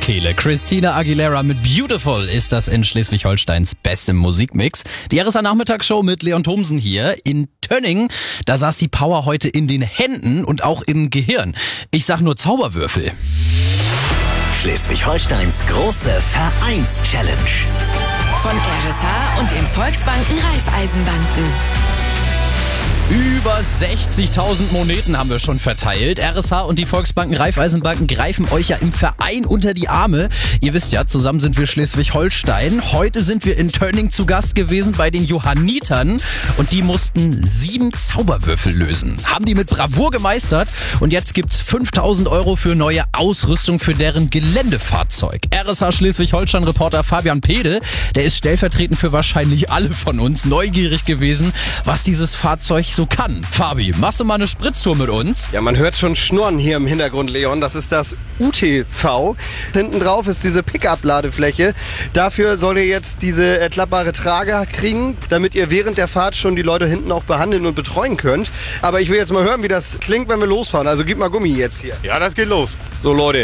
Kehle. Christina Aguilera mit Beautiful ist das in Schleswig-Holsteins bestem Musikmix. Die RSA-Nachmittagsshow mit Leon Thomsen hier in Tönning. Da saß die Power heute in den Händen und auch im Gehirn. Ich sag nur Zauberwürfel. Schleswig-Holsteins große Vereins-Challenge. Von RSH und den Volksbanken Raiffeisenbanken. Über 60.000 Moneten haben wir schon verteilt. RSH und die Volksbanken Raiffeisenbanken greifen euch ja im Verein unter die Arme. Ihr wisst ja, zusammen sind wir Schleswig-Holstein. Heute sind wir in Tönning zu Gast gewesen bei den Johannitern und die mussten 7 Zauberwürfel lösen. Haben die mit Bravour gemeistert und jetzt gibt's 5.000 € für neue Ausrüstung für deren Geländefahrzeug. RSH Schleswig-Holstein-Reporter Fabian Pede, der ist stellvertretend für wahrscheinlich alle von uns neugierig gewesen, was dieses Fahrzeug so kann. Fabi, machst du mal eine Spritztour mit uns? Ja, man hört schon Schnurren hier im Hintergrund, Leon. Das ist das UTV. Hinten drauf ist diese Pickup-Ladefläche. Dafür soll ihr jetzt diese klappbare Trage kriegen, damit ihr während der Fahrt schon die Leute hinten auch behandeln und betreuen könnt. Aber ich will jetzt mal hören, wie das klingt, wenn wir losfahren. Also gib mal Gummi jetzt hier. Ja, das geht los. So, Leute.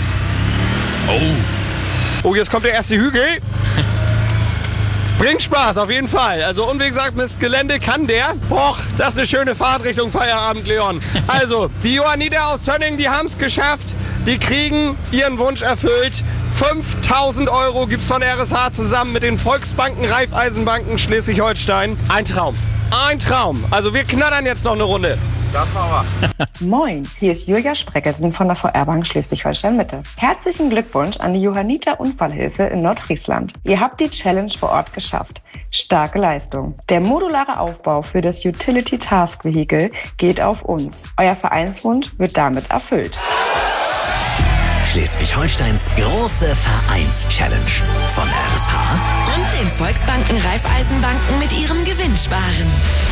Oh, jetzt kommt der erste Hügel. Bringt Spaß, auf jeden Fall. Also unwegsames Gelände kann der. Boah, das ist eine schöne Fahrt Richtung Feierabend, Leon. Also, die Johanniter aus Tönning, die haben es geschafft. Die kriegen ihren Wunsch erfüllt. 5.000 € gibt's von RSH zusammen mit den Volksbanken Raiffeisenbanken Schleswig-Holstein. Ein Traum. Ein Traum. Also wir knattern jetzt noch eine Runde. Moin, hier ist Julia Spreckersen von der VR-Bank Schleswig-Holstein-Mitte. Herzlichen Glückwunsch an die Johanniter Unfallhilfe in Nordfriesland. Ihr habt die Challenge vor Ort geschafft. Starke Leistung. Der modulare Aufbau für das Utility Task Vehicle geht auf uns. Euer Vereinswunsch wird damit erfüllt. Schleswig-Holsteins große Vereins-Challenge von RSH Und den Volksbanken Raiffeisenbanken